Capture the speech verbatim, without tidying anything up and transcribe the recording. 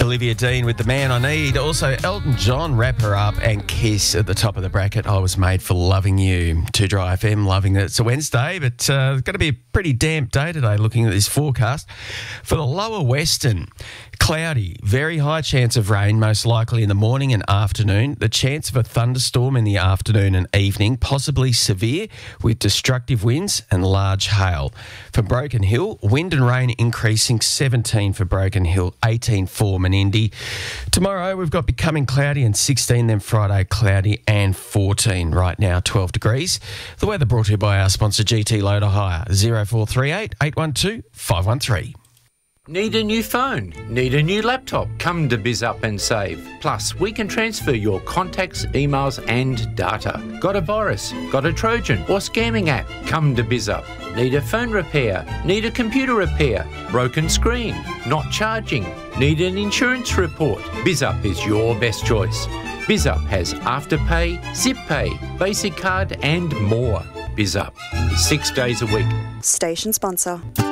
Olivia Dean with The Man I Need. Also, Elton John, Wrap Her Up, and Kiss at the top of the bracket. I Was Made for Loving You. two Dry F M, loving that it's a Wednesday, but uh, it's going to be a pretty damp day today looking at this forecast. For the lower western, cloudy, very high chance of rain, most likely in the morning and afternoon. The chance of a thunderstorm in the afternoon and evening, possibly severe, with destructive winds and large hail. For Broken Hill, wind and rain increasing, seventeen for Broken Hill, eighteen for Menindee. Tomorrow we've got becoming cloudy and sixteen, then Friday cloudy and fourteen. Right now twelve degrees. The weather brought to you by our sponsor G T Loader Hire, zero four three eight, eight one two, five one three. Need a new phone? Need a new laptop? Come to BizUp and save. Plus, we can transfer your contacts, emails and data. Got a virus? Got a Trojan or scamming app? Come to BizUp. Need a phone repair? Need a computer repair? Broken screen? Not charging? Need an insurance report? BizUp is your best choice. BizUp has Afterpay, ZipPay, Basic Card and more. BizUp, six days a week. Station sponsor.